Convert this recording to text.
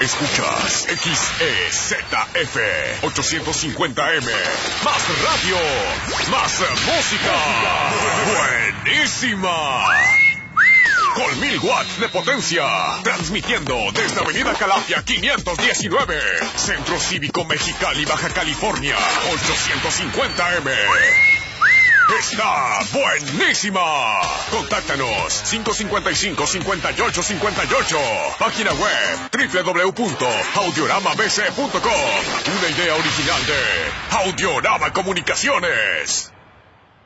Escuchas XEZF 850M. Más radio, más música. Buenísima. Con 1000 watts de potencia. Transmitiendo desde Avenida Calafia 519. Centro Cívico Mexicali, Baja California. 850M. ¡Está buenísima! Contáctanos 555-5858. Página web www.audioramabc.com. Una idea original de Audiorama Comunicaciones.